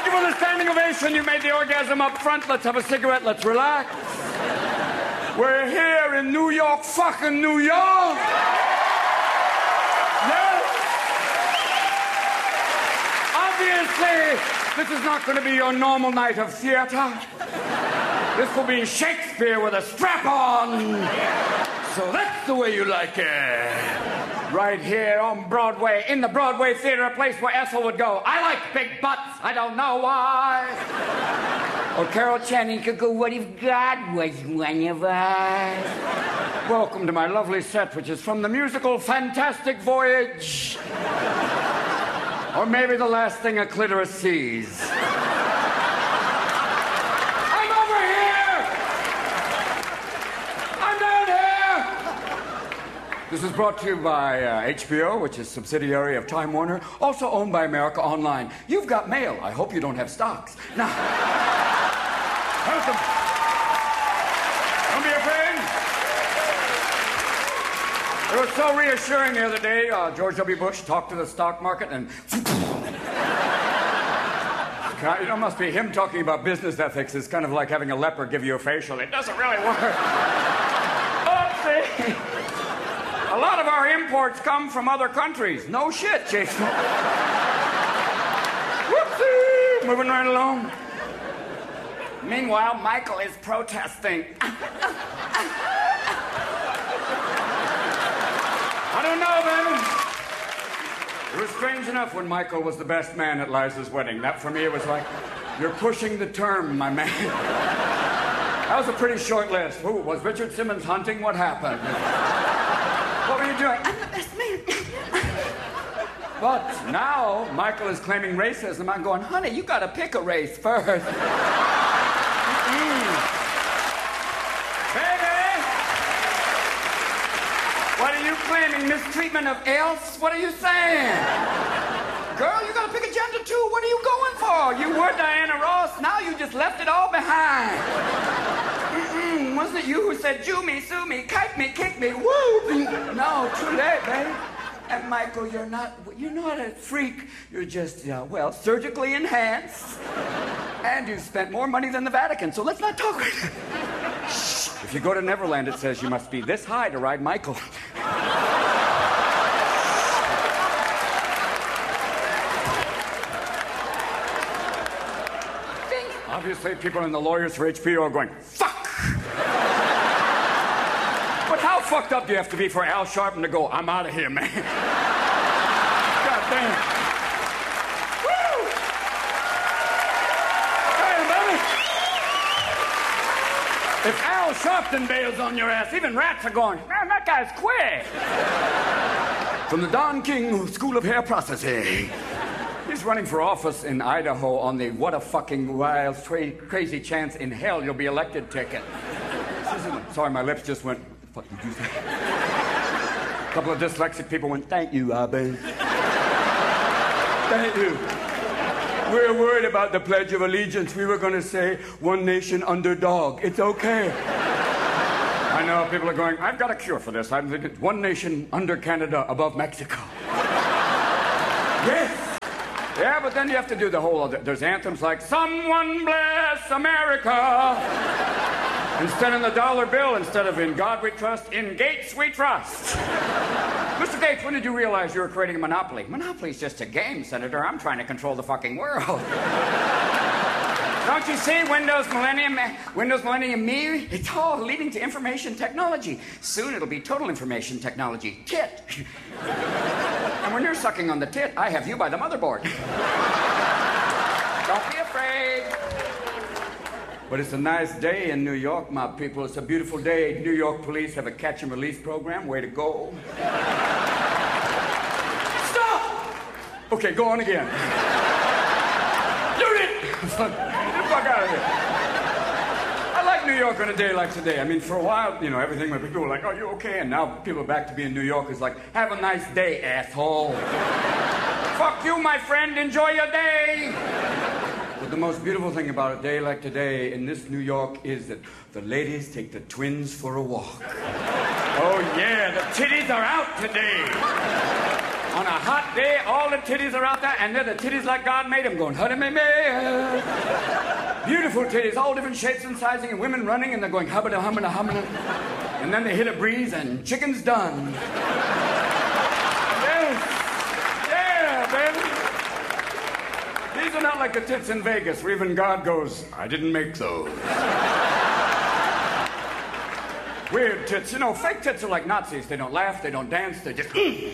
Thank you for the standing ovation. You made the orgasm up front. Let's have a cigarette. Let's relax. We're here in New York, fucking New York. Yes. Obviously, this is not going to be your normal night of theater. This will be Shakespeare with a strap on. So that's the way you like it. Right here on Broadway, in the Broadway Theater, a place where Ethel would go. I like big butts. I don't know why. Or Carol Channing could go, what if God was one of us? Welcome to my lovely set, which is from the musical Fantastic Voyage. Or maybe the last thing a clitoris sees. I'm over here! I'm down here! This is brought to you by HBO, which is a subsidiary of Time Warner, also owned by America Online. You've got mail. I hope you don't have stocks. Now... Welcome. Don't be afraid. It was so reassuring the other day. George W. Bush talked to the stock market and... You know, it must be him talking about business ethics. It's kind of like having a leper give you a facial. It doesn't really work. Oopsie. A lot of our imports come from other countries. No shit, Jason. Whoopsie. Moving right along. Meanwhile, Michael is protesting. I don't know, baby. It was strange enough when Michael was the best man at Liza's wedding. That, for me, it was like, you're pushing the term, my man. That was a pretty short list. Who, was Richard Simmons hunting? What happened? What were you doing? I'm the best man. But now, Michael is claiming racism. I'm going, honey, you gotta pick a race first. Baby! What are you claiming? Mistreatment of else? What are you saying? Girl, you gotta pick a gender too. What are you going for? You were Diana Ross. Now you just left it all behind. Wasn't it you who said, Jew me, sue me, kite me, kick me, woo? No, too late, baby. And Michael, you're not a freak. You're just, well, surgically enhanced. And you've spent more money than the Vatican, so let's not talk right now. Shh. If you go to Neverland, it says you must be this high to ride Michael. Obviously, people in the lawyers for HBO are going, fuck! But how fucked up do you have to be for Al Sharpton to go, I'm out of here, man? God damn. Woo! Hey, baby. If Al Sharpton bails on your ass, even rats are going, man, that guy's quick. From the Don King School of Hair Processing. He's running for office in Idaho on the what a fucking wild, crazy chance in hell you'll be elected ticket. Sorry, my lips just went, what the fuck did you say? A couple of dyslexic people went, thank you, Abbe. Thank you. We're worried about the Pledge of Allegiance. We were going to say, one nation under dog. It's okay. I know, people are going, I've got a cure for this. I'm thinking, one nation under Canada, above Mexico. Yes. Yeah, but then you have to do the whole other... There's anthems like, someone bless America. Instead of the dollar bill, instead of in God we trust, in Gates we trust. Mr. Gates, when did you realize you were creating a monopoly? Monopoly's just a game, Senator. I'm trying to control the fucking world. Don't you see Windows Millennium Me? It's all leading to information technology. Soon it'll be total information technology. Tit. And when you're sucking on the tit, I have you by the motherboard. Don't be afraid. But it's a nice day in New York, my people. It's a beautiful day. New York police have a catch and release program. Way to go. Stop! Okay, go on again. Shoot it! Get the fuck out of here. I like New York on a day like today. I mean, for a while, you know, everything where people were like, oh, you okay? And now people are back to being New Yorkers like, have a nice day, asshole. Fuck you, my friend. Enjoy your day. But the most beautiful thing about a day like today in this New York is that the ladies take the twins for a walk. Oh, yeah, the titties are out today. On a hot day, all the titties are out there, and they're the titties like God made them, going, honey, me. Beautiful titties, all different shapes and sizing, and women running, and they're going, hubbada, hummada, hummada. And then they hit a breeze, and chicken's done. Yes. Yeah, baby. These are not like the tits in Vegas, where even God goes, I didn't make those. Weird tits. You know, fake tits are like Nazis. They don't laugh, they don't dance, they just...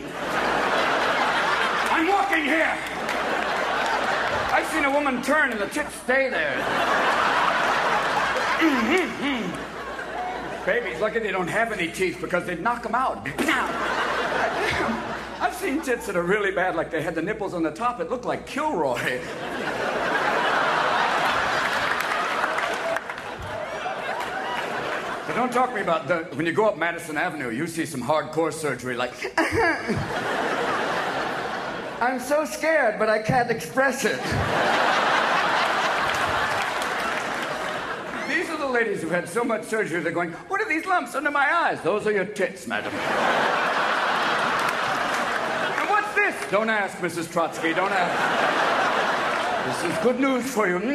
I'm walking here. I've seen a woman turn and the tits stay there. Babies, lucky they don't have any teeth because they'd knock them out. I've seen tits that are really bad, like they had the nipples on the top. It looked like Kilroy. But don't talk to me about when you go up Madison Avenue, you see some hardcore surgery like... I'm so scared, but I can't express it. These are the ladies who've had so much surgery, they're going, what are these lumps under my eyes? Those are your tits, madam. And what's this? Don't ask, Mrs. Trotsky, don't ask. This is good news for you.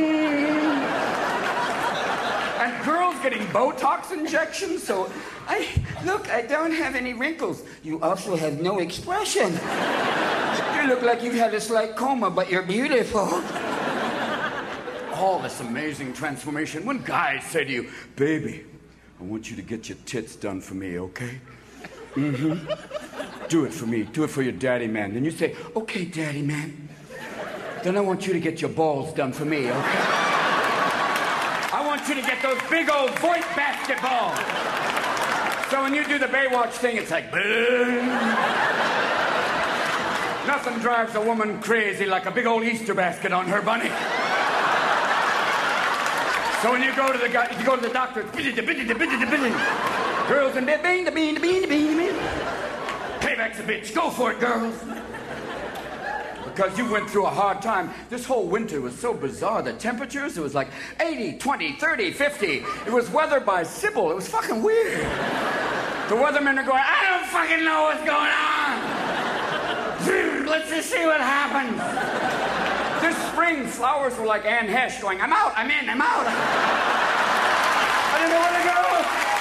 And girls getting Botox injections, so I don't have any wrinkles. You also have no expression. You look like you've had a slight coma, but you're beautiful. All this amazing transformation. When guys say to you, baby, I want you to get your tits done for me, okay? Mm-hmm. Do it for me. Do it for your daddy, man. Then you say, okay, daddy, man. Then I want you to get your balls done for me, okay? I want you to get those big old Voight basketballs. So when you do the Baywatch thing, it's like, boom. Nothing drives a woman crazy like a big old Easter basket on her bunny. So when you go to the doctor, it's girls and payback's a bitch. Go for it, girls. Because you went through a hard time. This whole winter was so bizarre. The temperatures, it was like 80, 20, 30, 50. It was weather by Sybil. It was fucking weird. The weathermen are going, I don't fucking know what's going on. Let's just see what happens. This spring, flowers were like Anne Hesh going, I'm out, I'm in, I'm out. I didn't know where to go.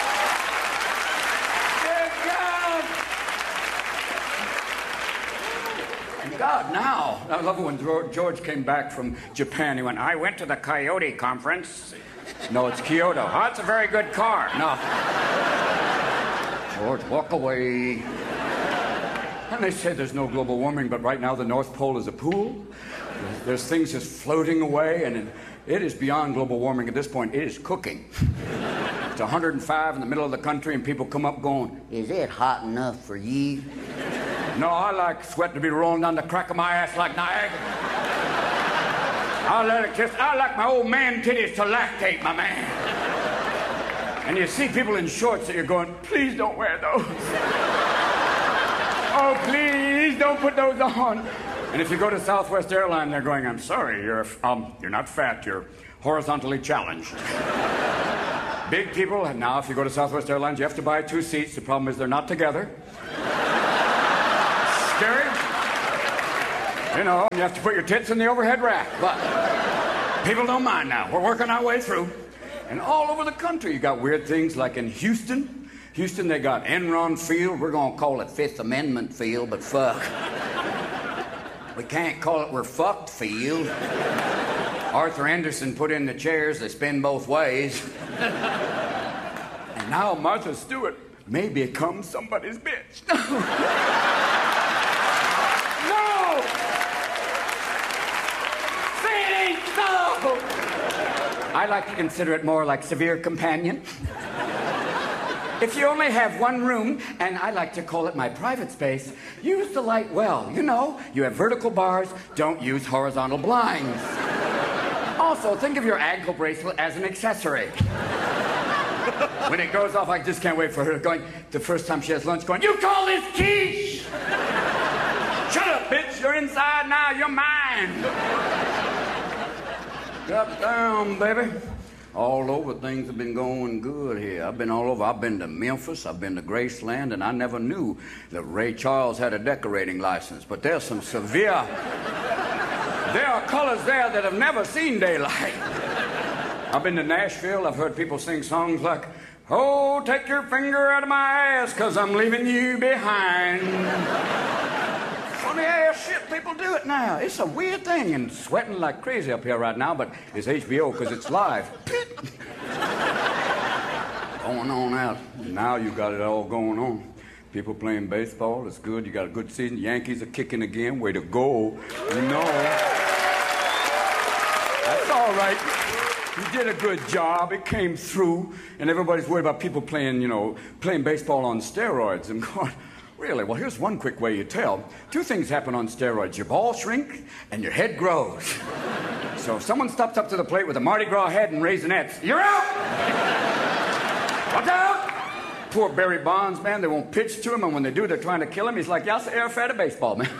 Dear God. God, now. I love it when George came back from Japan. He went, I went to the Coyote conference. No, it's Kyoto. Oh, it's a very good car. No. George, walk away. And they say there's no global warming, but right now the North Pole is a pool. There's things just floating away, and it is beyond global warming at this point. It is cooking. It's 105 in the middle of the country, and people come up going, is it hot enough for you? No, I like sweat to be rolling down the crack of my ass like Niagara. I'll let it kiss. I like my old man titties to lactate, my man. And you see people in shorts that you're going, please don't wear those. Oh, please don't put those on. And if you go to Southwest Airlines, they're going, I'm sorry, you're not fat, you're horizontally challenged. Big people, and now if you go to Southwest Airlines, you have to buy 2 seats. The problem is they're not together. Scary. You know, you have to put your tits in the overhead rack. But people don't mind now. We're working our way through. And all over the country, you got weird things like in Houston. Houston, they got Enron Field. We're going to call it Fifth Amendment Field, but fuck. We can't call it We're Fucked Field. Arthur Anderson put in the chairs. They spin both ways. And now Martha Stewart may become somebody's bitch. No! Say it ain't so! I like to consider it more like severe companion. If you only have one room, and I like to call it my private space, use the light well. You know, you have vertical bars, don't use horizontal blinds. Also, think of your ankle bracelet as an accessory. When it goes off, I just can't wait for her going, the first time she has lunch, going, you call this quiche? Shut up, bitch, you're inside now, you're mine. Drop down, baby. All over, things have been going good here. I've been all over. I've been to Memphis, I've been to Graceland, and I never knew that Ray Charles had a decorating license. But there's some severe... There are colors there that have never seen daylight. I've been to Nashville. I've heard people sing songs like, "Oh, take your finger out of my ass, 'cause I'm leaving you behind." Funny ass shit, people do it now. It's a weird thing, and sweating like crazy up here right now, but it's HBO because it's live. Going on out. Now you got it all going on. People playing baseball, it's good. You got a good season. Yankees are kicking again. Way to go. You know. That's all right. You did a good job. It came through. And everybody's worried about people playing, playing baseball on steroids. And going, really? Well, here's one quick way you tell. Two things happen on steroids. Your balls shrink and your head grows. So if someone steps up to the plate with a Mardi Gras head and Raisinets, you're out! Watch out! Poor Barry Bonds, man, they won't pitch to him, and when they do, they're trying to kill him. He's like, Yasser Arafat of baseball, man.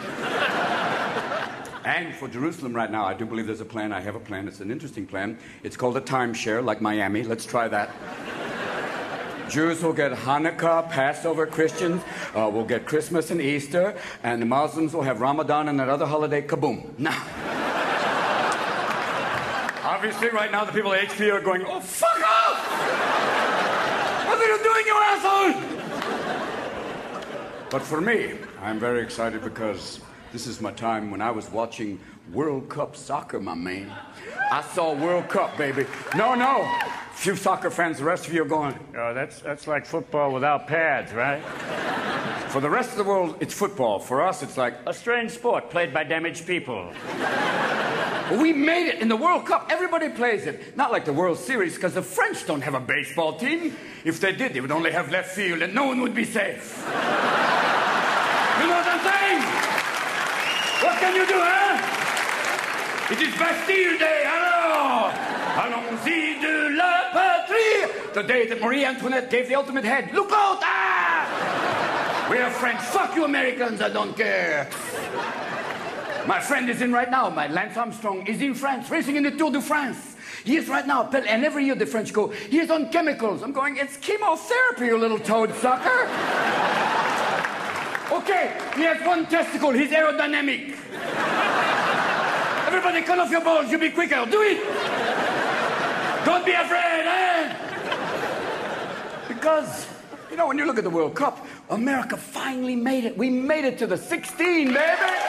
And for Jerusalem right now, I do believe there's a plan. I have a plan. It's an interesting plan. It's called a timeshare, like Miami. Let's try that. Jews will get Hanukkah, Passover, Christians will get Christmas and Easter, and the Muslims will have Ramadan and that other holiday, kaboom. Now, obviously, right now, the people at HP are going, "Oh, fuck off! What are you doing, you asshole?" But for me, I'm very excited because this is my time when I was watching World Cup soccer, my man. I saw World Cup, baby. No. Few soccer fans, the rest of you are going, "Oh, that's like football without pads, right?" For the rest of the world, it's football. For us, it's like a strange sport played by damaged people. But we made it in the World Cup. Everybody plays it. Not like the World Series, because the French don't have a baseball team. If they did, they would only have left field, and no one would be safe. You know what I'm saying? What can you do, huh? It is Bastille Day, alors! Allons-y de la patrie! The day that Marie Antoinette gave the ultimate head. Look out! Ah! We are French. Fuck you, Americans, I don't care. My friend is in right now. My Lance Armstrong is in France, racing in the Tour de France. He is right now, and every year the French go, he is on chemicals. I'm going, it's chemotherapy, you little toad sucker. Okay, he has one testicle. He's aerodynamic. Everybody cut off your balls. You be quicker. Do it. Don't be afraid, eh? Because, when you look at the World Cup, America finally made it. We made it to the 16, baby.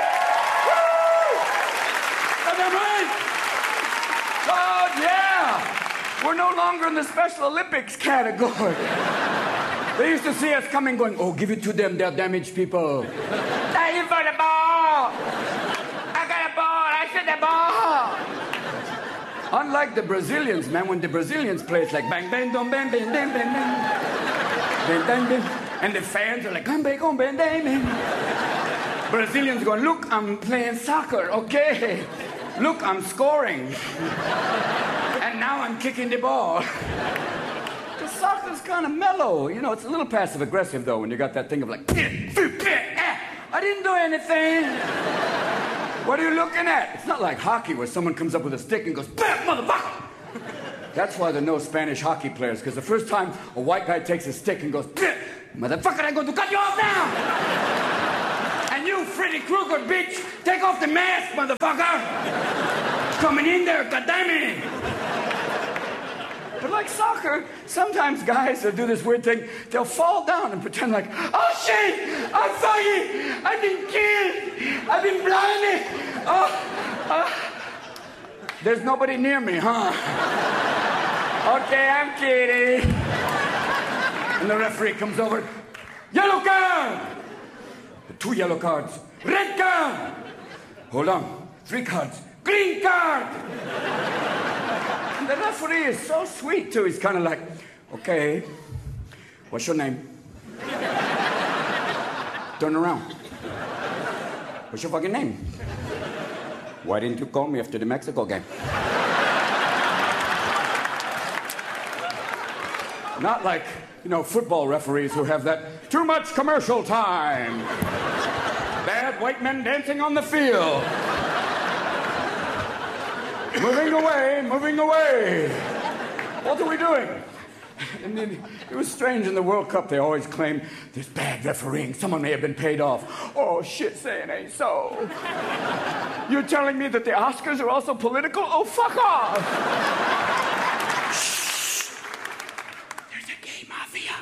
Oh, yeah! We're no longer in the Special Olympics category. They used to see us coming going, "Oh, give it to them, they're damaged people." Thank you for the ball! I got a ball, I shoot the ball! Unlike the Brazilians, man, when the Brazilians play, it's like bang, bang, dum, bang, bang, bang, bang, bang. Bang, bang, bang. And the fans are like, bang, bang, bang, bang, bang. Brazilians going, "Look, I'm playing soccer, okay? Look, I'm scoring. And now I'm kicking the ball." The soccer's kind of mellow. It's a little passive-aggressive, though, when you got that thing of like, I didn't do anything. What are you looking at? It's not like hockey where someone comes up with a stick and goes, motherfucker! That's why there are no Spanish hockey players, because the first time a white guy takes a stick and goes, motherfucker, I'm going to cut you off now! And you, Freddy Krueger, bitch, take off the mask, motherfucker! Coming in there, goddammit! But like soccer, sometimes guys will do this weird thing. They'll fall down and pretend like, "Oh shit! I'm fucking! I've been killed! I've been blinded! There's nobody near me, huh? Okay, I'm kidding." And the referee comes over. "Yellow card! 2 yellow cards. Red card! Hold on. 3 cards. Green card!" And the referee is so sweet, too. He's kind of like, "Okay, what's your name? Turn around. What's your fucking name? Why didn't you call me after the Mexico game?" Not like, football referees who have that too much commercial time. Bad white men dancing on the field. Moving away, moving away. What are we doing? And then it was strange in the World Cup. They always claim there's bad refereeing. Someone may have been paid off. Oh, shit, say it ain't so. You're telling me that the Oscars are also political? Oh, fuck off. Shh. There's a gay mafia.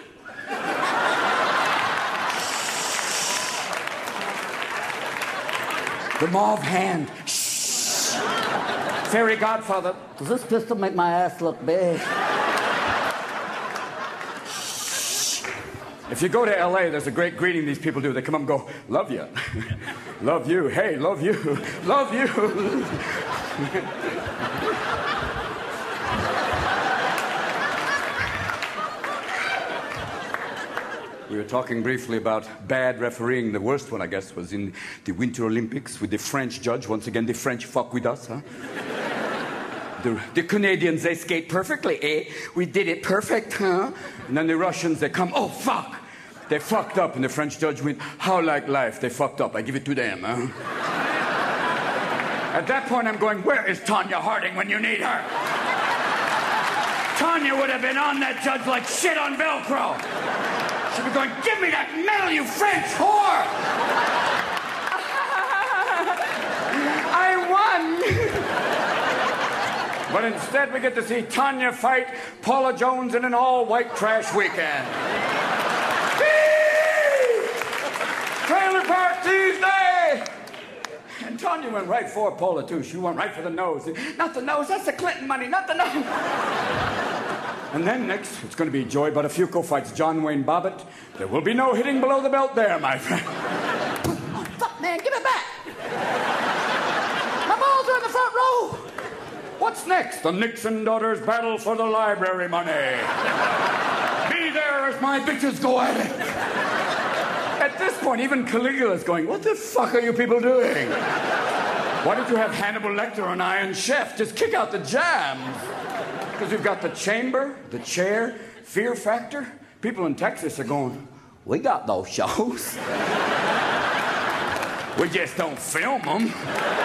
The mauve hand. Shh. Fairy godfather. Does this pistol make my ass look big? If you go to L.A., there's a great greeting these people do. They come up and go, love you. Love you. Hey, love you. Love you. We were talking briefly about bad refereeing. The worst one, I guess, was in the Winter Olympics with the French judge. Once again, the French fuck with us, huh? The Canadians, they skate perfectly, eh? We did it perfect, huh? And then the Russians, they come, oh, fuck. They fucked up, and the French judge went, how like life? They fucked up. I give it to them, huh? At that point, I'm going, where is Tanya Harding when you need her? Tanya would have been on that judge like shit on Velcro. She'd be going, give me that medal, you French whore! I won! But instead, we get to see Tanya fight Paula Jones in an all-white trash weekend. Trailer Park Tuesday! And Tanya went right for Paula, too. She went right for the nose. Not the nose, that's the Clinton money, not the nose. And then next, it's going to be Joey Buttafuoco fights John Wayne Bobbitt. There will be no hitting below the belt there, my friend. Oh, fuck, man, give it back. My balls are in the front row. What's next? The Nixon daughters battle for the library money. Be there as my bitches go at it. At this point, even Caligula's going, what the fuck are you people doing? Why don't you have Hannibal Lecter on Iron Chef? Just kick out the jams. Because we've got the Chamber, the Chair, Fear Factor. People in Texas are going, we got those shows. We just don't film them.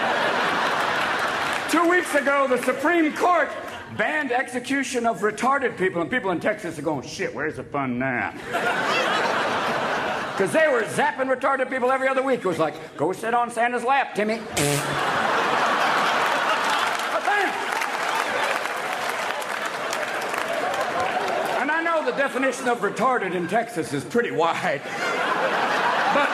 2 weeks ago, the Supreme Court banned execution of retarded people, and people in Texas are going, shit, where's the fun now? Because they were zapping retarded people every other week. It was like, go sit on Santa's lap, Timmy. But then, and I know the definition of retarded in Texas is pretty wide. But,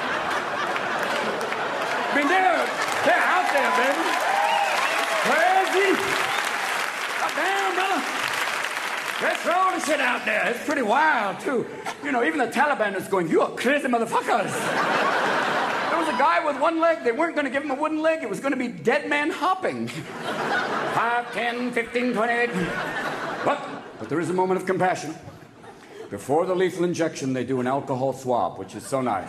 I mean, they're out there, baby. Crazy. Goddamn, brother. They're throwing shit out there. It's pretty wild, too. You know, even the Taliban is going, you are crazy motherfuckers. There was a guy with one leg. They weren't going to give him a wooden leg. It was going to be dead man hopping. 5, 10, 15, 28. But there is a moment of compassion. Before the lethal injection, they do an alcohol swab, which is so nice.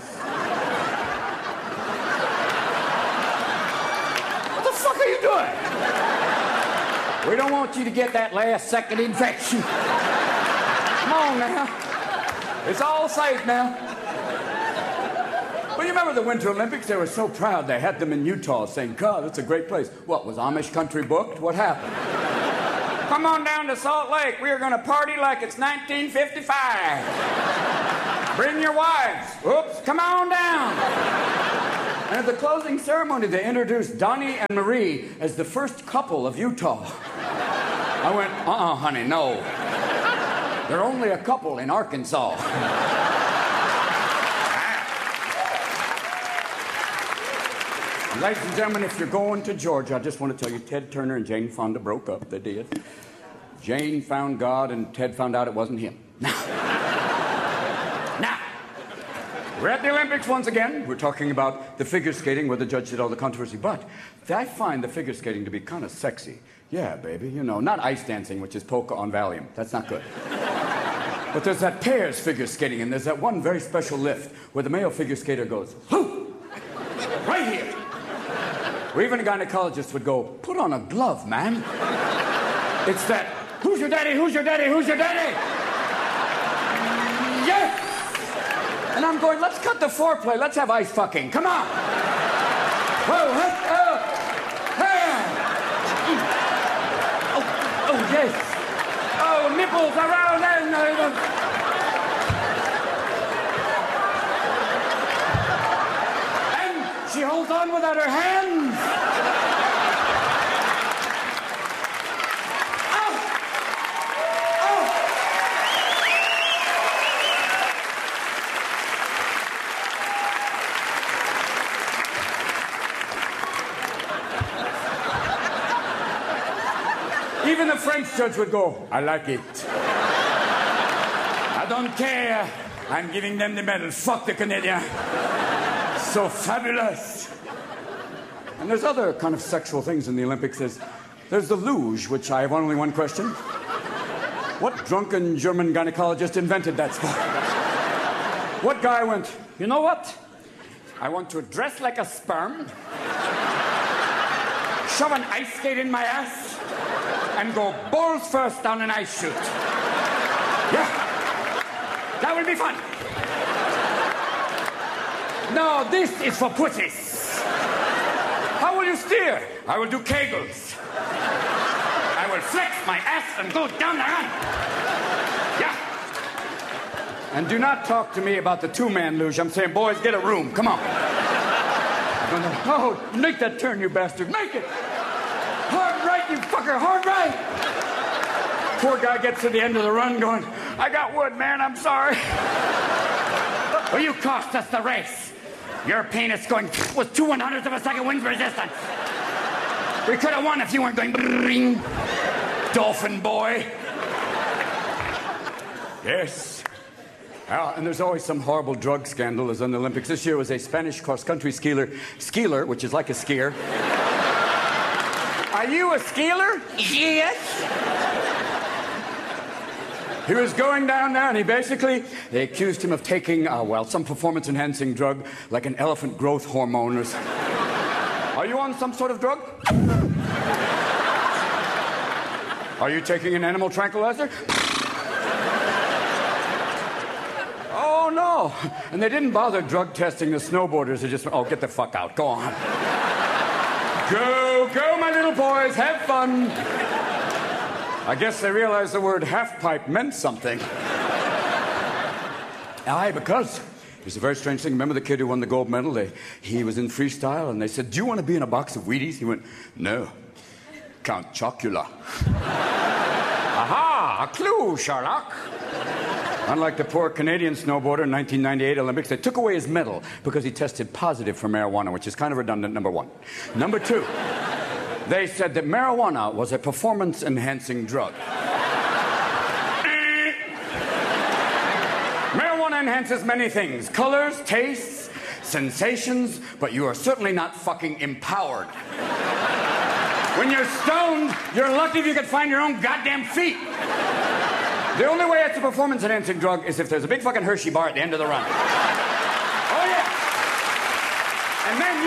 What the fuck are you doing? We don't want you to get that last second infection. Come on now. It's all safe now. Well, you remember the Winter Olympics? They were so proud they had them in Utah saying, God, that's a great place. What, was Amish country booked? What happened? Come on down to Salt Lake. We are going to party like it's 1955. Bring your wives. Oops, come on down. And at the closing ceremony, they introduced Donnie and Marie as the first couple of Utah. I went, honey, no. They're only a couple in Arkansas. Ladies and gentlemen, if you're going to Georgia, I just want to tell you, Ted Turner and Jane Fonda broke up. They did. Jane found God, and Ted found out it wasn't him. Now, we're at the Olympics once again. We're talking about the figure skating where the judge did all the controversy. But I find the figure skating to be kind of sexy. Yeah, baby, you know, not ice dancing, which is polka on Valium. That's not good. But there's that pairs figure skating, and there's that one very special lift where the male figure skater goes, hoo! Right here. Or even a gynecologist would go, put on a glove, man. It's that, who's your daddy, who's your daddy, who's your daddy? Yes! And I'm going, let's cut the foreplay, let's have ice fucking, come on! Whoa, hey! Oh, yes! Oh, nipples around and... and she holds on without her hands. Even the French judge would go, I like it. I don't care. I'm giving them the medal. Fuck the Canadian. So fabulous. And there's other kind of sexual things in the Olympics. There's the luge, which I have only one question. What drunken German gynecologist invented that sport? What guy went, you know what? I want to dress like a sperm, shove an ice skate in my ass, and go balls first down an ice chute. Yeah. That will be fun. No, this is for pussies. How will you steer? I will do kegels. I will flex my ass and go down the run. Yeah. And do not talk to me about the two-man luge. I'm saying, boys, get a room. Come on. Oh, make that turn, you bastard. Make it. Hard right, you fucker, hard right. Poor guy gets to the end of the run going, I got wood, man, I'm sorry. Well, you cost us the race. Your penis going with 2/100ths of a second wind resistance. We could have won if you weren't going bring, dolphin boy. Yes. And there's always some horrible drug scandal as in the Olympics. This year was a Spanish cross-country skier, which is like a skier. Are you a skier? Yes. He was going down there, and they accused him of taking, some performance-enhancing drug, like an elephant growth hormone or something. Are you on some sort of drug? Are you taking an animal tranquilizer? Oh, no. And they didn't bother drug testing the snowboarders. They just, get the fuck out. Go on. Go, my little boys, have fun. I guess they realized the word half-pipe meant something. Aye, because it's a very strange thing. Remember the kid who won the gold medal? He was in freestyle, and they said, do you want to be in a box of Wheaties? He went, no, Count Chocula. Aha, a clue, Sherlock. Unlike the poor Canadian snowboarder in 1998 Olympics, they took away his medal because he tested positive for marijuana, which is kind of redundant, number one. Number two, they said that marijuana was a performance-enhancing drug. Marijuana enhances many things. Colors, tastes, sensations, but you are certainly not fucking empowered. When you're stoned, you're lucky if you can find your own goddamn feet. The only way it's a performance-enhancing drug is if there's a big fucking Hershey bar at the end of the run. Oh, yeah. And then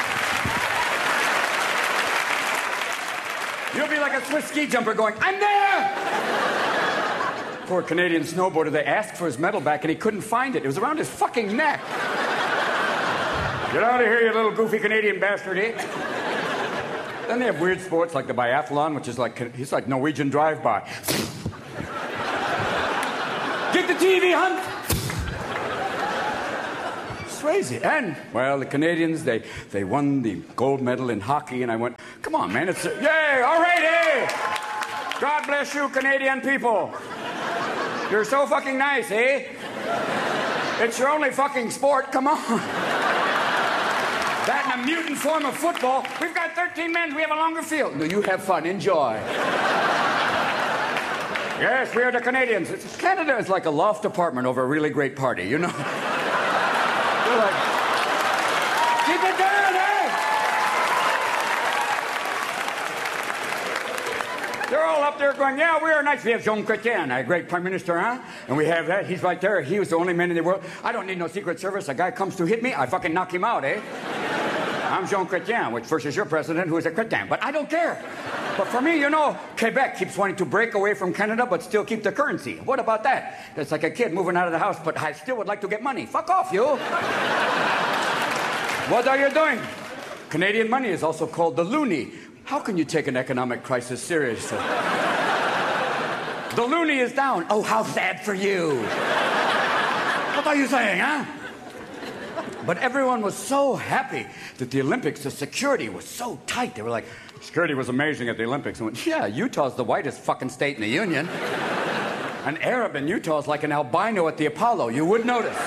you'll be like a Swiss ski jumper going, I'm there! Poor Canadian snowboarder, they asked for his medal back and he couldn't find it. It was around his fucking neck. Get out of here, you little goofy Canadian bastard, eh? Then they have weird sports like the biathlon, which is he's like Norwegian drive-by. Get the TV, hunt! It's crazy. And, the Canadians, they won the gold medal in hockey, and I went, come on, man, yay, all right, hey! God bless you, Canadian people. You're so fucking nice, eh? It's your only fucking sport, come on. That and a mutant form of football. We've got 13 men, we have a longer field. No, you have fun, enjoy. Yes, we are the Canadians. Canada is like a loft apartment over a really great party, you know? They're like, keep it down, eh? They're all up there going, yeah, we are nice. We have Jean Chrétien, a great prime minister, huh? And we have that. He's right there. He was the only man in the world. I don't need no Secret Service. A guy comes to hit me, I fucking knock him out, eh? I'm Jean Chrétien, which versus your president, who is a Chrétien. But I don't care. But for me, Quebec keeps wanting to break away from Canada, but still keep the currency. What about that? It's like a kid moving out of the house, but I still would like to get money. Fuck off, you. What are you doing? Canadian money is also called the loonie. How can you take an economic crisis seriously? The loonie is down. Oh, how sad for you. What are you saying, huh? But everyone was so happy that the Olympics, the security was so tight. They were like, security was amazing at the Olympics. I went, yeah, Utah's the whitest fucking state in the union. An Arab in Utah is like an albino at the Apollo. You would notice.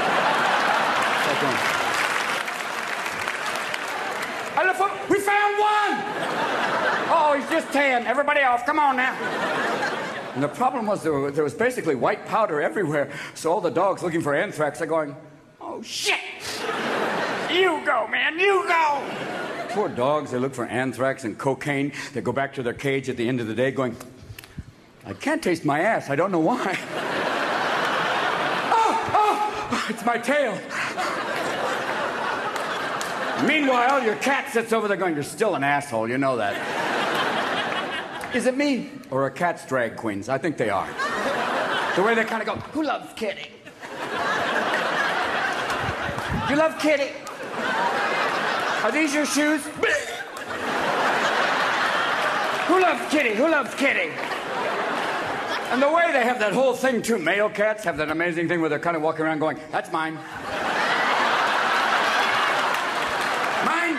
We found one! Oh, he's just tan. Everybody else, come on now. And the problem was there was basically white powder everywhere, so all the dogs looking for anthrax are going, oh, shit! You go, man, you go! Poor dogs, they look for anthrax and cocaine. They go back to their cage at the end of the day going, I can't taste my ass. I don't know why. Oh, it's my tail. Meanwhile, your cat sits over there going, you're still an asshole, you know that. Is it me or are cats drag queens? I think they are. The way they kind of go, who loves Kitty? You love Kitty? Are these your shoes? Who loves Kitty? Who loves Kitty? And the way they have that whole thing, too. Male cats have that amazing thing where they're kind of walking around going, that's mine. Mine.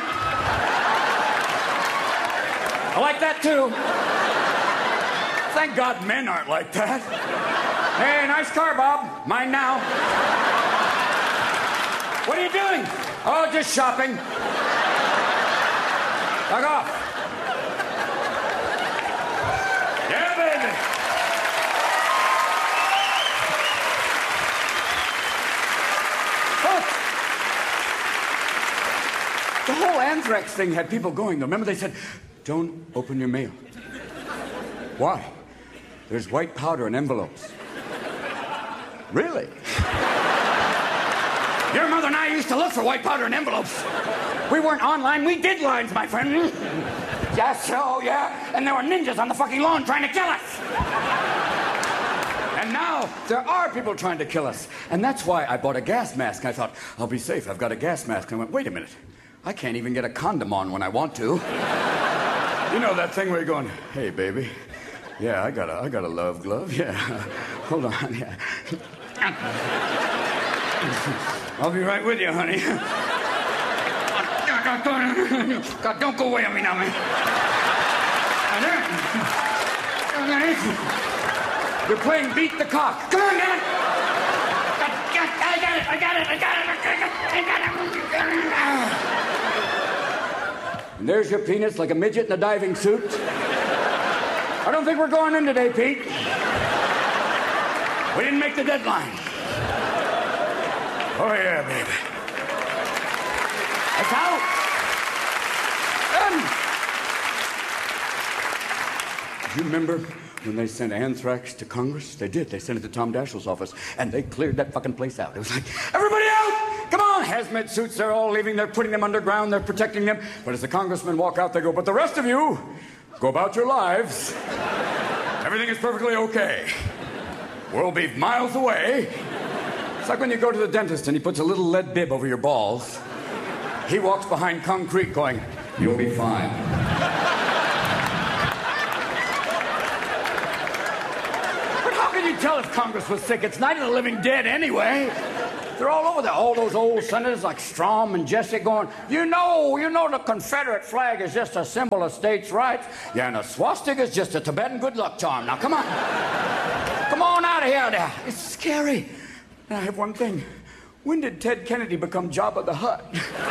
I like that, too. Thank God men aren't like that. Hey, nice car, Bob. Mine now. What are you doing? Oh, just shopping. Fuck off. Yeah, baby. Folks, the whole anthrax thing had people going. Remember they said, don't open your mail. Why? There's white powder in envelopes. Really? Your mother and I used to look for white powder in envelopes. We weren't online, we did lines, my friend. Yes, oh yeah. And there were ninjas on the fucking lawn trying to kill us. And now there are people trying to kill us. And that's why I bought a gas mask. I thought, I'll be safe, I've got a gas mask. And I went, wait a minute. I can't even get a condom on when I want to. You know that thing where you're going, hey, baby. Yeah, I got a love glove, yeah. Hold on, yeah. I'll be right with you, honey. God, don't go away on me now, man. You're playing beat the cock. Come on, man. I got it. And there's your penis like a midget in a diving suit. I don't think we're going in today, Pete. We didn't make the deadline. Oh, yeah, baby. That's out. Do you remember when they sent anthrax to Congress? They did. They sent it to Tom Daschle's office, and they cleared that fucking place out. It was like, everybody out! Come on! Hazmat suits, they're all leaving. They're putting them underground. They're protecting them. But as the congressmen walk out, they go, but the rest of you, go about your lives. Everything is perfectly okay. We'll be miles away. It's like when you go to the dentist and he puts a little lead bib over your balls. He walks behind concrete going, you'll be fine. But how can you tell if Congress was sick? It's Night of the Living Dead anyway. They're all over there. All those old senators like Strom and Jesse going, you know the Confederate flag is just a symbol of states' rights. Yeah, and a swastika is just a Tibetan good luck charm. Now, come on. Come on out of here now. It's scary. And I have one thing. When did Ted Kennedy become Jabba the Hutt?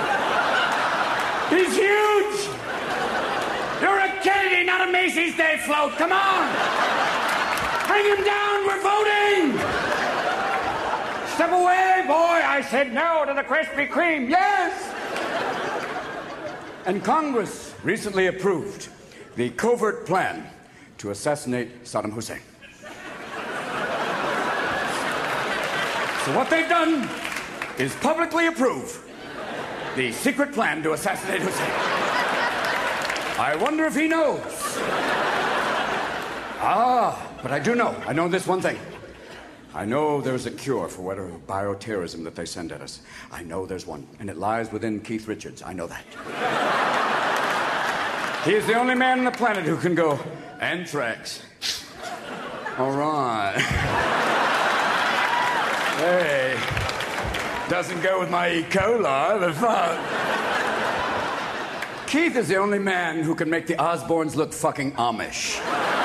He's huge. You're a Kennedy, not a Macy's Day float. Come on. Hang him down. We're voting. Step away, boy. I said no to the Krispy Kreme. Yes. And Congress recently approved the covert plan to assassinate Saddam Hussein. So what they've done is publicly approve the secret plan to assassinate Hussein. I wonder if he knows. But I do know. I know this one thing. I know there's a cure for whatever bioterrorism that they send at us. I know there's one, and it lies within Keith Richards. I know that. He is the only man on the planet who can go, anthrax. All right. Hey. Doesn't go with my E. coli, but fuck. Keith is the only man who can make the Osbournes look fucking Amish.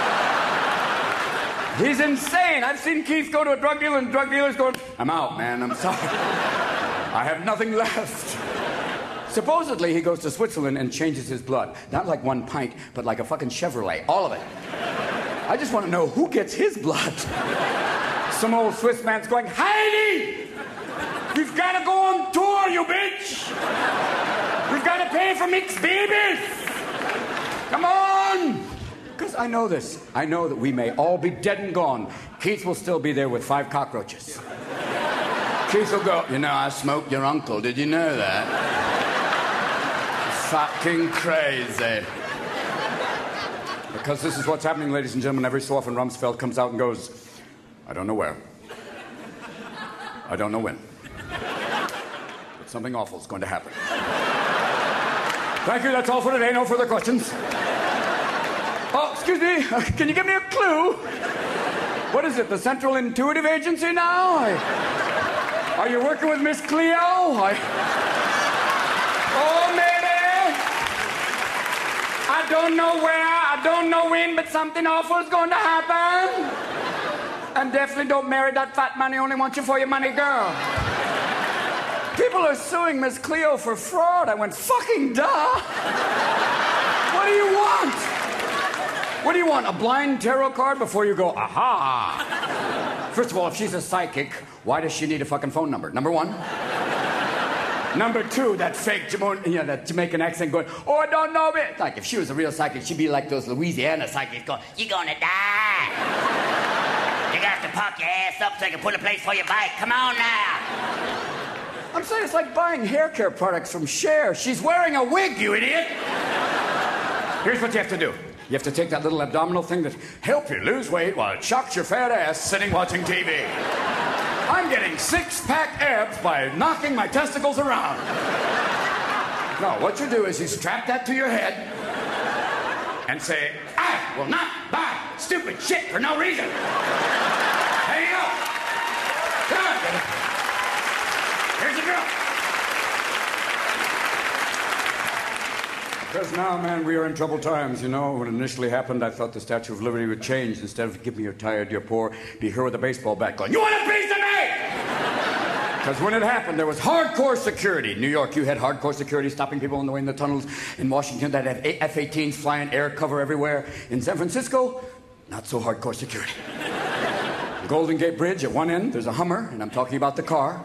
He's insane. I've seen Keith go to a drug dealer and drug dealers going, I'm out, man, I'm sorry. I have nothing left. Supposedly, he goes to Switzerland and changes his blood. Not like 1 pint, but like a fucking Chevrolet. All of it. I just want to know who gets his blood. Some old Swiss man's going, Heidi! We've got to go on tour, you bitch! We've got to pay for mixed babies! Come on! Because I know this. I know that we may all be dead and gone. Keith will still be there with 5 cockroaches. Keith will go, you know, I smoked your uncle. Did you know that? Fucking crazy. Because this is what's happening, ladies and gentlemen. Every so often, Rumsfeld comes out and goes, I don't know where. I don't know when. But something awful is going to happen. Thank you, that's all for today. No further questions. Oh, excuse me. Can you give me a clue? What is it, the Central Intuitive Agency now? Are you working with Miss Cleo? Oh, maybe. I don't know where, I don't know when, but something awful is going to happen. And definitely don't marry that fat man who only wants you for your money, girl. People are suing Miss Cleo for fraud. I went, fucking duh. What do you want? What do you want, a blind tarot card before you go, aha? First of all, if she's a psychic, why does she need a fucking phone number? Number one. Number two, that fake that Jamaican accent going, oh, I don't know it. Like, if she was a real psychic, she'd be like those Louisiana psychics going, you're gonna die. You got to pop your ass up so I can put a place for your bike. Come on now. I'm saying it's like buying hair care products from Cher. She's wearing a wig, you idiot. Here's what you have to do. You have to take that little abdominal thing that helps you lose weight while it shocks your fat ass sitting watching TV. I'm getting 6-pack abs by knocking my testicles around. No, what you do is you strap that to your head and say, I will not buy stupid shit for no reason. There you go. Come on, baby. Here's the girl. Because now, man, we are in troubled times, you know. When it initially happened, I thought the Statue of Liberty would change. Instead of give me you're tired, you're poor, be here with a baseball bat going, you want a piece of me? Because when it happened, there was hardcore security. In New York, you had hardcore security stopping people on the way in the tunnels. In Washington, that had F-18s flying air cover everywhere. In San Francisco, not so hardcore security. The Golden Gate Bridge, at one end, there's a Hummer, and I'm talking about the car.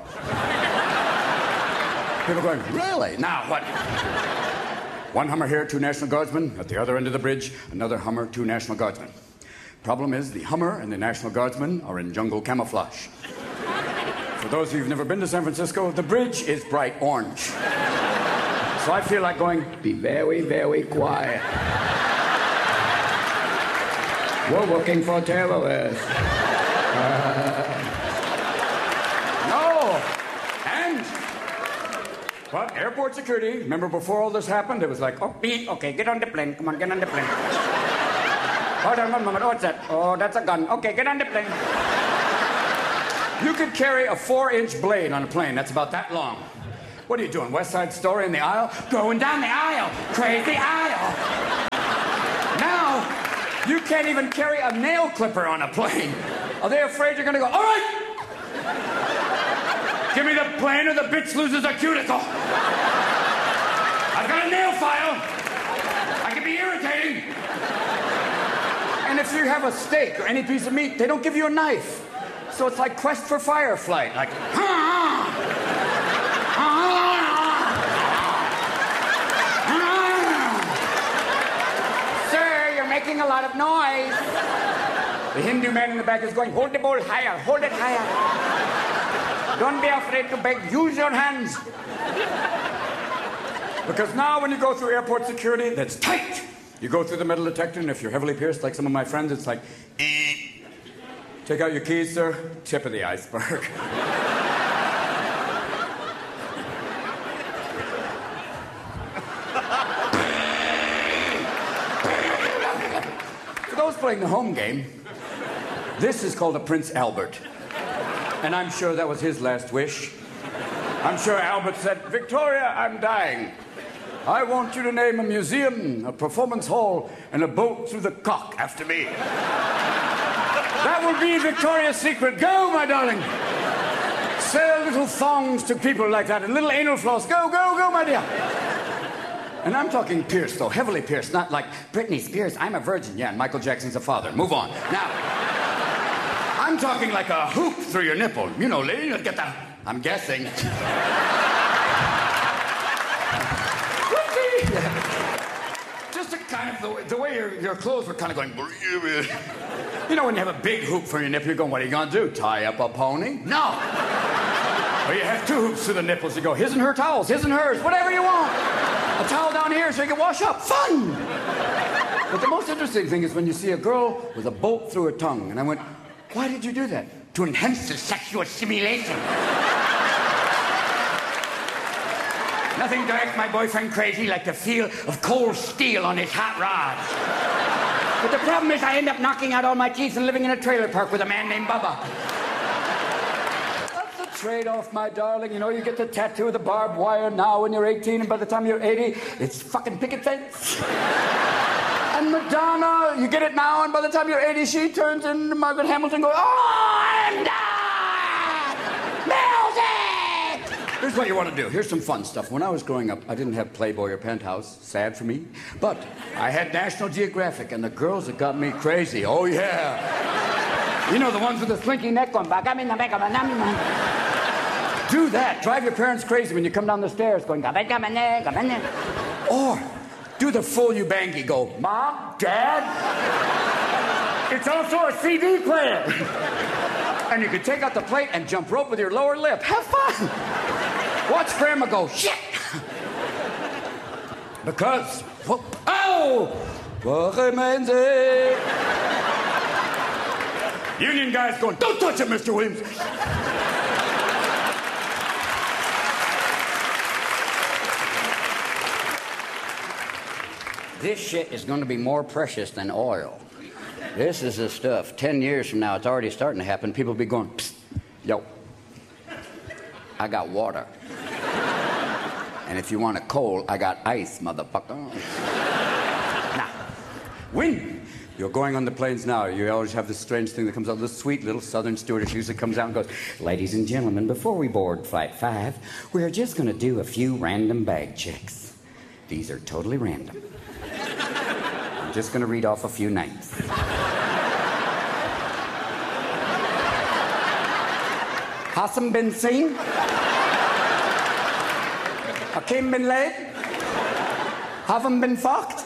People going, really? Now, what? One Hummer here, 2 National Guardsmen. At the other end of the bridge, another Hummer, 2 National Guardsmen. Problem is, the Hummer and the National Guardsmen are in jungle camouflage. For those of you who've never been to San Francisco, the bridge is bright orange. So I feel like going, be very, very quiet. We're looking for terrorists. No! And... But airport security, remember before all this happened, it was like, oh, beep, okay, get on the plane. Come on, get on the plane. Hold on one moment. What's that? Oh, that's a gun. Okay, get on the plane. You could carry a 4-inch blade on a plane. That's about that long. What are you doing, West Side Story in the aisle? Going down the aisle. Crazy aisle. Now, you can't even carry a nail clipper on a plane. Are they afraid you're going to go, all right? Give me the plane or the bitch loses a cuticle. I've got a nail file. I can be irritating. And if you have a steak or any piece of meat, they don't give you a knife. So it's like Quest for Fireflight. Like, sir, you're making a lot of noise. The Hindu man in the back is going, hold the bowl higher, hold it higher. Don't be afraid to beg. Use your hands. Because now when you go through airport security, that's tight. You go through the metal detector, and if you're heavily pierced, like some of my friends, it's like, take out your keys, sir. Tip of the iceberg. For those playing the home game, This is called a Prince Albert. And I'm sure that was his last wish. I'm sure Albert said, Victoria, I'm dying. I want you to name a museum, a performance hall, and a boat through the cock after me. That will be Victoria's Secret. Go, my darling. Sell little thongs to people like that and little anal floss. Go, go, go, my dear. And I'm talking pierced, though, heavily pierced, not like Britney Spears, I'm a virgin. Yeah, and Michael Jackson's a father. Move on. Now, I'm talking like a hoop through your nipple. You know, lady, get that. I'm guessing. Just a kind of the way your clothes were kind of going. You know, when you have a big hoop for your nipple, you're going, what are you going to do? Tie up a pony? No. Or you have two hoops through the nipples. You go, his and her towels, his and hers, whatever you want. A towel down here so you can wash up. Fun! But the most interesting thing is when you see a girl with a bolt through her tongue. And I went, why did you do that? To enhance the sexual stimulation. Nothing drives my boyfriend crazy like the feel of cold steel on his hot rods. But the problem is I end up knocking out all my teeth and living in a trailer park with a man named Bubba. That's the trade-off, my darling. You know, you get the tattoo of the barbed wire now when you're 18, and by the time you're 80, it's fucking picket fence. And Madonna, you get it now, and by the time you're 80, she turns into Margaret Hamilton going, oh, I'm done! Music! Here's what you want to do. Here's some fun stuff. When I was growing up, I didn't have Playboy or Penthouse. Sad for me. But I had National Geographic, and the girls that got me crazy. Oh, yeah. You know, the ones with the slinky neck going back. I'm in the back of my Do that. Drive your parents crazy when you come down the stairs going, or do the full Ubangi. Go, Mom, Dad. It's also a CD player. And you can take out the plate and jump rope with your lower lip. Have fun. Watch Grandma go, shit. Because, oh! Union guys going, don't touch him, Mr. Williams. This shit is going to be more precious than oil. This is the stuff. 10 years from now, it's already starting to happen. People will be going, psst, yo, I got water. And if you want a cold, I got ice, motherfucker. Now, when you're going on the planes now, you always have this strange thing that comes out. This sweet little southern stewardess usually comes out and goes, ladies and gentlemen, before we board Flight 5, we're just going to do a few random bag checks. These are totally random. I'm just going to read off a few names. Hassan bin Singh. Hakim bin Laden. Haven bin fucked.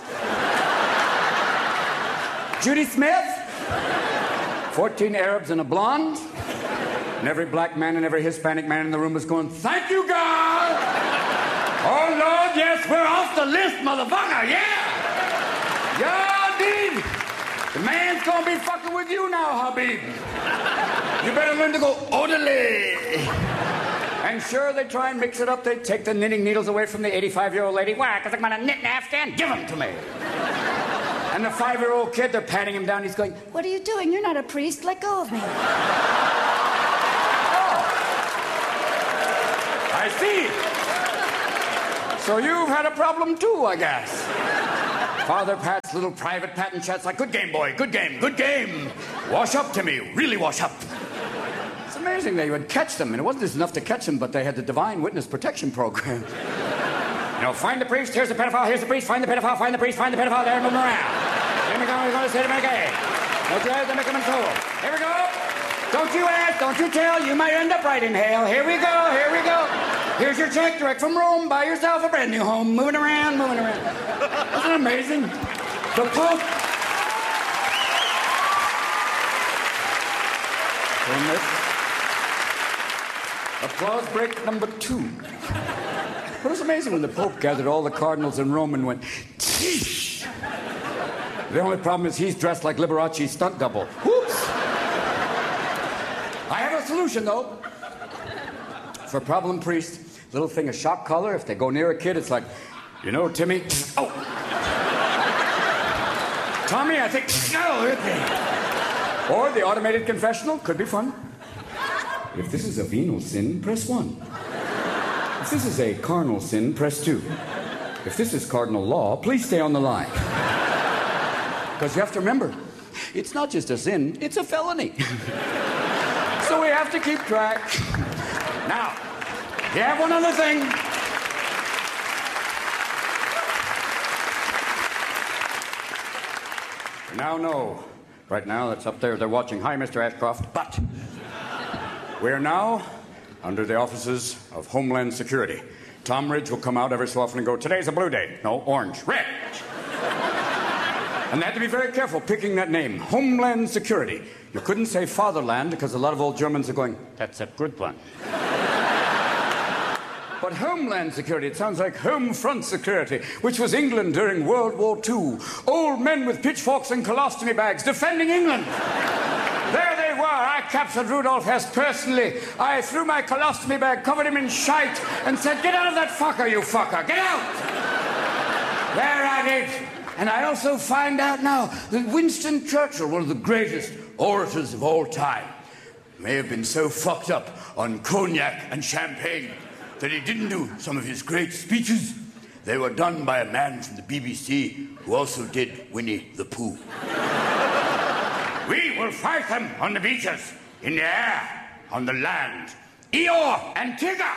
Judy Smith. 14 Arabs and a blonde. And every black man and every Hispanic man in the room was going, thank you, God. Oh, Lord, yes, we're off the list, motherfucker, yeah. Yeah, indeed. The man's gonna be fucking with you now, Habib. You better learn to go orderly. And sure, they try and mix it up. They take the knitting needles away from the 85-year-old lady. Why? Because I'm gonna knit an Afghan? Give them to me. And the 5-year-old kid, they're patting him down. He's going, What are you doing? You're not a priest. Let go of me. I see. So you've had a problem too, I guess. Father Pat's little private pat and chat's like, good game, boy, good game, good game. Wash up, Timmy, really wash up. It's amazing they would catch them, and it wasn't just enough to catch them, but they had the Divine Witness Protection Program. You know, find the priest, here's the pedophile, here's the priest, find the pedophile, find the priest, find the pedophile, there, move around. Here we go, we're going to say to make a. Don't you ask, they make them in soul. Here we go. Don't you ask, don't you tell, you might end up right in hell. Here we go, here we go. Here's your check direct from Rome. Buy yourself a brand new home. Moving around, moving around. Isn't it amazing? The Pope. Applause break number 2. It was amazing when the Pope gathered all the cardinals in Rome and went, Teesh. The only problem is he's dressed like Liberace's stunt double. Whoops. I have a solution, though. For problem priest, little thing of shock collar. If they go near a kid, it's like, you know, Timmy. Oh. Tommy, I think. No, hit me. Or the automated confessional could be fun. If this is a venal sin, press 1. If this is a carnal sin, press 2. If this is cardinal law, please stay on the line. Because you have to remember, it's not just a sin, it's a felony. So we have to keep track. Now, you have one other thing. Now, no. Right now, that's up there. They're watching. Hi, Mr. Ashcroft. But we're now under the offices of Homeland Security. Tom Ridge will come out every so often and go, today's a blue day. No, orange. Red. And they had to be very careful picking that name, Homeland Security. You couldn't say Fatherland because a lot of old Germans are going, that's a good one. But Homeland Security, it sounds like Home Front Security, which was England during World War II. Old men with pitchforks and colostomy bags defending England. There they were. I captured Rudolf Hess personally. I threw my colostomy bag, covered him in shite, and said, get out of that fucker, you fucker. Get out! There I did. And I also find out now that Winston Churchill, one of the greatest orators of all time, may have been so fucked up on cognac and champagne that he didn't do some of his great speeches. They were done by a man from the BBC who also did Winnie the Pooh. We will fight them on the beaches, in the air, on the land. Eeyore and Tigger.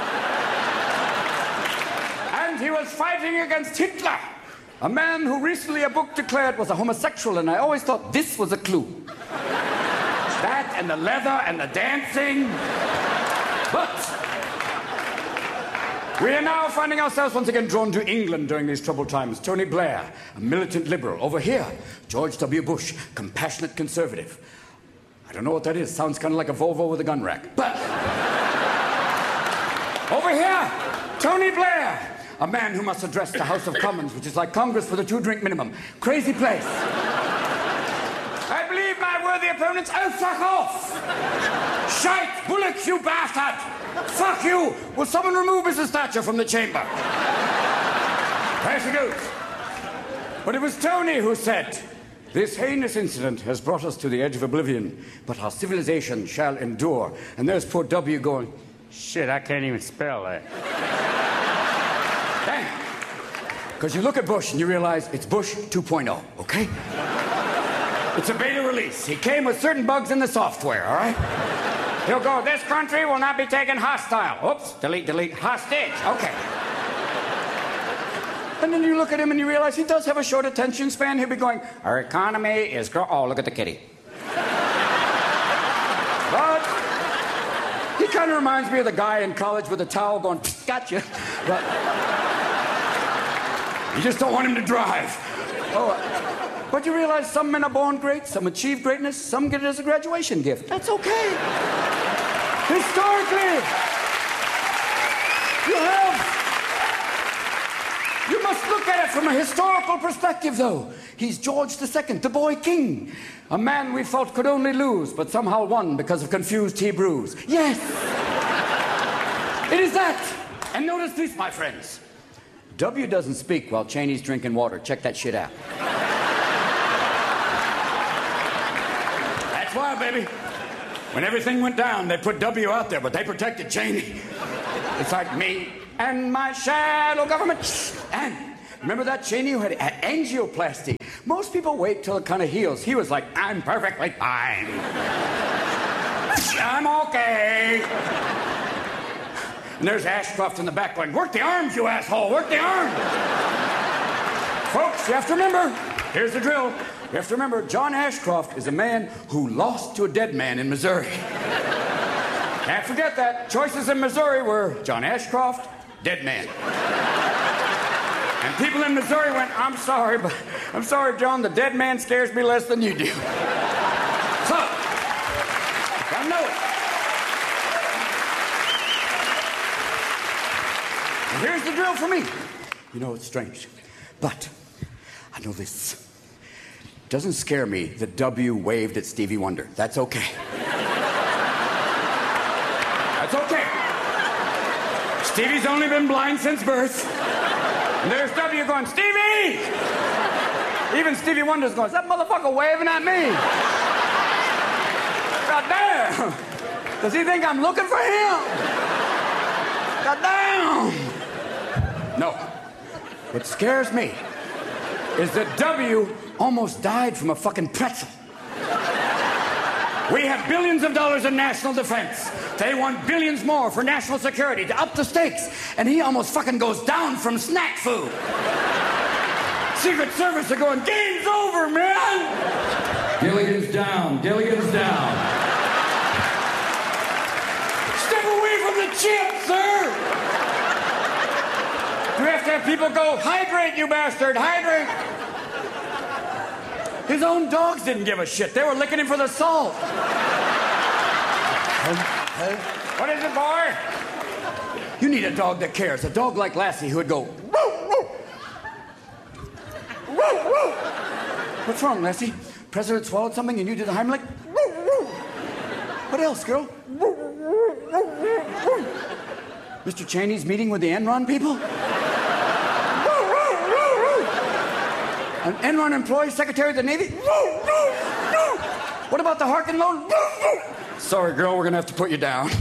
And he was fighting against Hitler, a man who recently a book declared was a homosexual, and I always thought this was a clue. That and the leather and the dancing. But we are now finding ourselves once again drawn to England during these troubled times. Tony Blair, a militant liberal. Over here, George W. Bush, compassionate conservative. I don't know what that is. Sounds kind of like a Volvo with a gun rack. But over here, Tony Blair, a man who must address the House of Commons, which is like Congress with a 2-drink minimum. Crazy place. I believe my worthy opponents. Oh, fuck off! Shite! Bullocks, you bastard! Fuck you! Will someone remove Mrs. Thatcher from the chamber? There she goes. But it was Tony who said, this heinous incident has brought us to the edge of oblivion, but our civilization shall endure. And there's poor W going, shit, I can't even spell that. Because you look at Bush and you realize it's Bush 2.0, okay? It's a beta release. He came with certain bugs in the software, all right? He'll go, this country will not be taken hostile. Oops, delete, delete, hostage. Okay. And then you look at him and you realize he does have a short attention span. He'll be going, our economy is... Oh, look at the kitty. But he kind of reminds me of the guy in college with a towel going, gotcha. But you just don't want him to drive. Oh, but you realize some men are born great, some achieve greatness, some get it as a graduation gift. That's okay. Historically, you must look at it from a historical perspective, though. He's George II, the boy king. A man we felt could only lose, but somehow won because of confused Hebrews. Yes! It is that. And notice this, my friends. W doesn't speak while Cheney's drinking water. Check that shit out. That's why, baby. When everything went down, they put W out there, but they protected Cheney. It's like me and my shadow government. And remember that Cheney who had angioplasty? Most people wait till it kind of heals. He was like, I'm perfectly fine. I'm okay. And there's Ashcroft in the back going, work the arms, you asshole, work the arms. Folks, you have to remember, here's the drill. You have to remember, John Ashcroft is a man who lost to a dead man in Missouri. Can't forget that. Choices in Missouri were John Ashcroft, dead man. And people in Missouri went, I'm sorry, John, the dead man scares me less than you do. So, I know it. And here's the drill for me. You know, it's strange, but I know this. It doesn't scare me that W waved at Stevie Wonder. That's okay. That's okay. Stevie's only been blind since birth. And there's W going, Stevie! Even Stevie Wonder's going, is that motherfucker waving at me? God damn! Does he think I'm looking for him? God damn! No. What scares me is that W almost died from a fucking pretzel. We have billions of dollars in national defense. They want billions more for national security to up the stakes. And he almost fucking goes down from snack food. Secret Service are going, game's over, man! Gilligan's down, Gilligan's down. Step away from the chip, sir! Do we have to have people go, hydrate, you bastard, hydrate? His own dogs didn't give a shit. They were licking him for the salt. What is it, boy? You need a dog that cares. A dog like Lassie who would go, woo, woo. Woo, woo. What's wrong, Lassie? President swallowed something and you did the Heimlich? Woo, woo. What else, girl? Woo, woo, woo, woo. Mr. Cheney's meeting with the Enron people? An Enron employee, Secretary of the Navy? What about the Harkin loan? Sorry, girl, we're gonna have to put you down.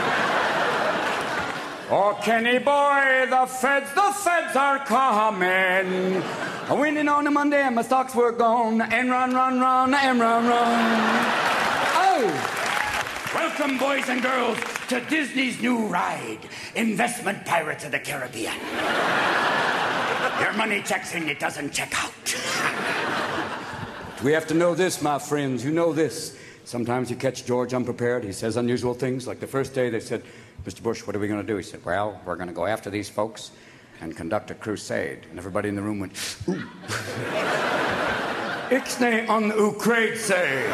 Oh, Kenny boy, the feds are coming. Winning on a Monday and my stocks were gone. Enron, run, Enron, run. Oh! Welcome, boys and girls, to Disney's new ride, Investment Pirates of the Caribbean. Your money checks in, it doesn't check out. We have to know this, my friends. You know this. Sometimes you catch George unprepared. He says unusual things. Like the first day they said, Mr. Bush, what are we going to do? He said, well, we're going to go after these folks and conduct a crusade. And everybody in the room went, ooh. Ixnay on Ukraine say.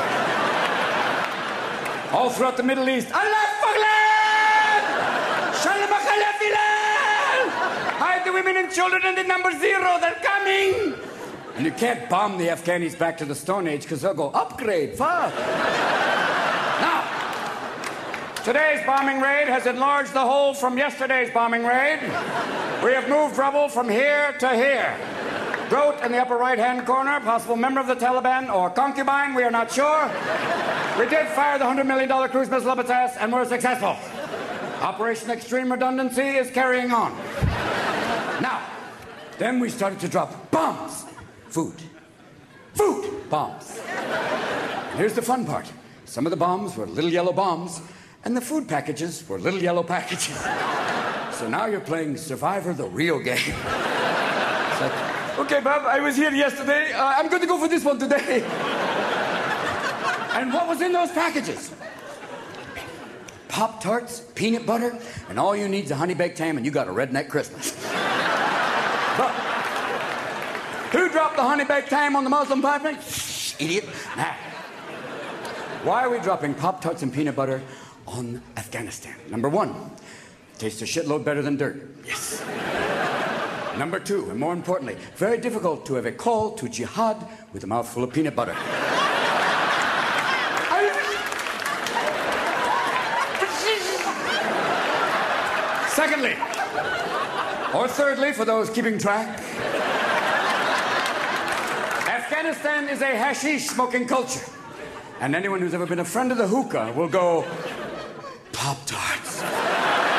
All throughout the Middle East, Allah Faglan! Shalom Akhalafilan! Hide the women and children in the number 0, they're coming! And you can't bomb the Afghanis back to the Stone Age because they'll go, upgrade, fuck. Now, today's bombing raid has enlarged the hole from yesterday's bombing raid. We have moved rubble from here to here. Goat in the upper right-hand corner, possible member of the Taliban or concubine, we are not sure. We did fire the $100 million cruise missile up its ass, and we're successful. Operation Extreme Redundancy is carrying on. Now, then we started to drop bombs. Food, bombs. And here's the fun part. Some of the bombs were little yellow bombs, and the food packages were little yellow packages. So now you're playing Survivor, the real game. It's like, okay, Bob, I was here yesterday. I'm going to go for this one today. And what was in those packages? Pop-Tarts, peanut butter, and all you need is a honey-baked ham, and you got a redneck Christmas. But who dropped the honey-baked ham on the Muslim pipeline? Idiot. Nah. Why are we dropping Pop-Tarts and peanut butter on Afghanistan? Number 1, tastes a shitload better than dirt. Yes. Number 2, and more importantly, very difficult to have a call to jihad with a mouthful of peanut butter. Secondly, or thirdly, for those keeping track, Afghanistan is a hashish smoking culture. And anyone who's ever been a friend of the hookah will go, Pop-Tarts.